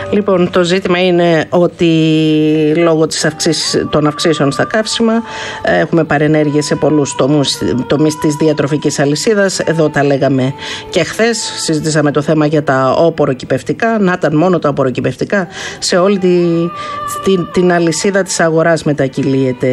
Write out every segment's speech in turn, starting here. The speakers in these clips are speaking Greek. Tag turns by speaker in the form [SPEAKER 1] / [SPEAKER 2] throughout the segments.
[SPEAKER 1] Λοιπόν, το ζήτημα είναι ότι λόγω των αυξήσεων στα καύσιμα έχουμε παρενέργειες σε πολλούς τομείς της διατροφικής αλυσίδας. Εδώ τα λέγαμε και χθες, συζητήσαμε το θέμα για τα οπωροκυπευτικά. Να ήταν μόνο τα οπωροκυπευτικά, σε όλη την αλυσίδα της αγοράς μετακυλίεται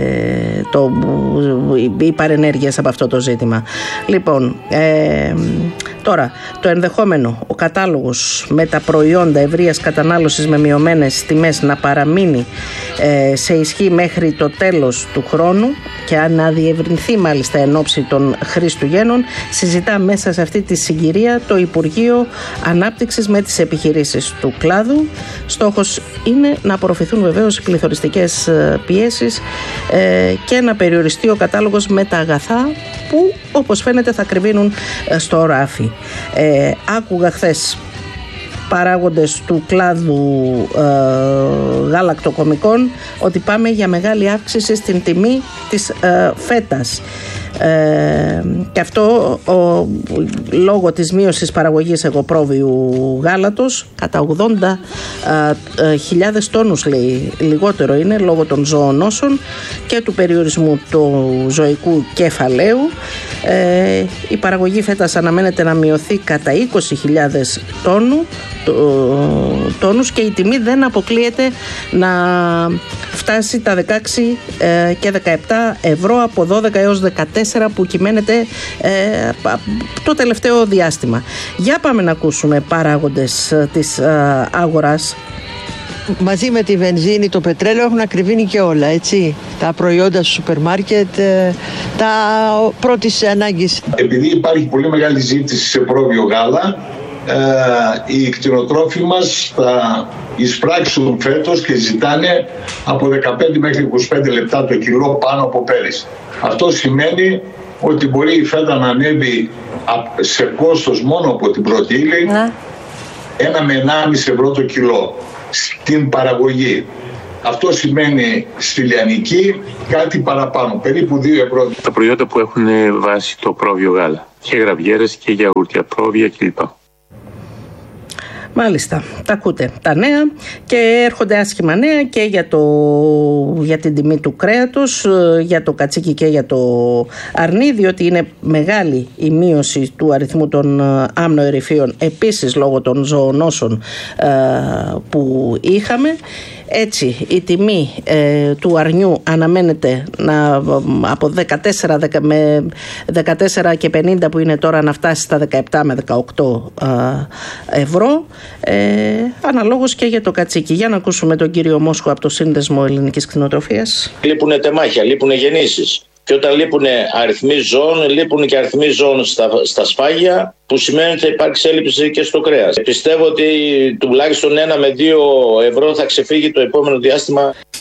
[SPEAKER 1] οι παρενέργειες από αυτό το ζήτημα. Λοιπόν, τώρα το ενδεχόμενο ο κατάλογος με τα προϊόντα ευρείας κατανάλωσης με μειωμένες τιμές να παραμείνει σε ισχύ μέχρι το τέλος του χρόνου και αν να διευρυνθεί μάλιστα εν ώψη των Χριστουγέννων, συζητά μέσα σε αυτή τη συγκυρία το Υπουργείο Ανάπτυξης με τις επιχειρήσεις του κλάδου. Στόχος είναι να απορροφηθούν βεβαίως οι πληθωριστικές πιέσεις και να περιοριστεί ο κατάλογος με τα αγαθά που όπως φαίνεται θα κρυβίνουν στο ράφι. Άκουγα χθες παράγοντες του κλάδου γαλακτοκομικών ότι πάμε για μεγάλη αύξηση στην τιμή της φέτας. Και αυτό λόγω της μείωσης παραγωγής εγωπρόβιου γάλατος κατά 80.000 τόνους, λέει, λιγότερο είναι, λόγω των ζωονόσων και του περιορισμού του ζωικού κεφαλαίου. Η παραγωγή φέτας αναμένεται να μειωθεί κατά 20.000 τόνους και η τιμή δεν αποκλείεται να φτάσει τα 16 και 17 ευρώ από 12 έως 14 που κυμαίνεται το τελευταίο διάστημα. Για πάμε να ακούσουμε παράγοντες της αγοράς.
[SPEAKER 2] Μαζί με τη βενζίνη, το πετρέλαιο έχουν ακριβήνει και όλα, έτσι. Τα προϊόντα στο σούπερ μάρκετ, τα πρώτης ανάγκης.
[SPEAKER 3] Επειδή υπάρχει πολύ μεγάλη ζήτηση σε πρόβιο γάλα, οι κτηνοτρόφοι μας θα εισπράξουν φέτος και ζητάνε από 15 μέχρι 25 λεπτά το κιλό πάνω από πέρυσι. Αυτό σημαίνει ότι μπορεί η φέτα να ανέβει σε κόστος μόνο από την πρώτη ύλη 1 με 1,5 ευρώ το κιλό στην παραγωγή. Αυτό σημαίνει στη λιανική κάτι παραπάνω, περίπου 2 ευρώ.
[SPEAKER 4] Τα προϊόντα που έχουν βάσει το πρόβιο γάλα, και γραβιέρες και γιαούρτια, πρόβια κλπ.
[SPEAKER 1] Μάλιστα, τα ακούτε τα νέα και έρχονται άσχημα νέα και για την τιμή του κρέατος, για το κατσίκι και για το αρνί, διότι είναι μεγάλη η μείωση του αριθμού των άμνοερυφίων, επίσης λόγω των ζωονόσων που είχαμε. Έτσι, η τιμή του αρνιού αναμένεται από 14 και 50 που είναι τώρα να φτάσει στα 17 με 18 ευρώ, αναλόγως και για το κατσίκι. Για να ακούσουμε τον κύριο Μόσχο από το Σύνδεσμο Ελληνικής Κτηνοτροφίας.
[SPEAKER 5] Λείπουνε τεμάχια, λείπουνε γεννήσεις. Και όταν λείπουν αριθμοί ζώων, λείπουν και αριθμοί ζώων στα σφάγια, που σημαίνει ότι θα υπάρξει έλλειψη και στο κρέας. Πιστεύω ότι τουλάχιστον 1 με 2 ευρώ θα ξεφύγει το επόμενο διάστημα.